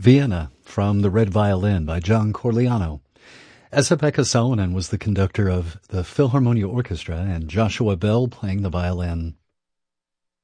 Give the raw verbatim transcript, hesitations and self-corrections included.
Vienna from The Red Violin by John Corigliano. Esa-Pekka Salonen was the conductor of the Philharmonia Orchestra, and Joshua Bell playing the violin